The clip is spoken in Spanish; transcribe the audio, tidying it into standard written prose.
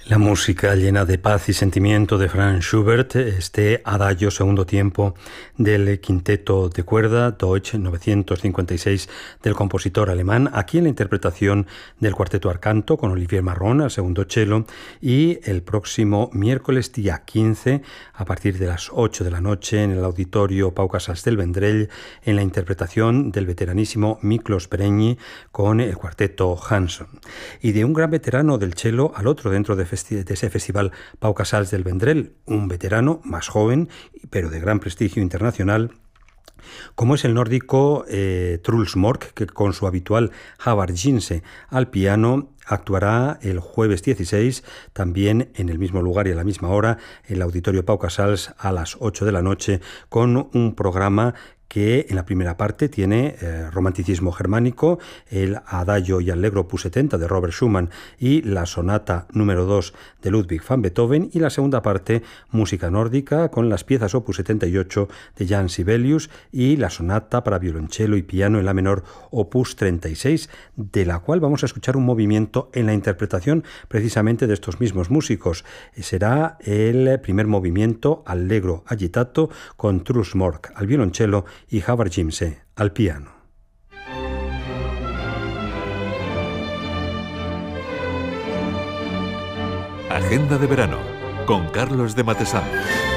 La música llena de paz y sentimiento de Franz Schubert, este adagio segundo tiempo del quinteto de cuerda Deutsch 956 del compositor alemán, aquí en la interpretación del cuarteto Arcanto con Olivier Marron al segundo cello, y el próximo miércoles día 15 a partir de las 8 de la noche en el auditorio Pau Casals del Vendrell en la interpretación del veteranísimo Miklos Peregni con el cuarteto Hanson. Y de un gran veterano del cello al otro dentro de ese festival Pau Casals del Vendrell, un veterano más joven, pero de gran prestigio internacional, como es el nórdico Truls Mork, que con su habitual Havard Jinse al piano actuará el jueves 16, también en el mismo lugar y a la misma hora, en el Auditorio Pau Casals a las 8 de la noche, con un programa que en la primera parte tiene romanticismo germánico, el Adagio y Allegro opus 70 de Robert Schumann y la sonata número 2 de Ludwig van Beethoven, y la segunda parte música nórdica con las piezas opus 78 de Jan Sibelius y la sonata para violonchelo y piano en la menor opus 36, de la cual vamos a escuchar un movimiento en la interpretación precisamente de estos mismos músicos. Será el primer movimiento Allegro agitato con Truls Mork al violonchelo y Havard Jinse al piano. Agenda de verano con Carlos de Matesano.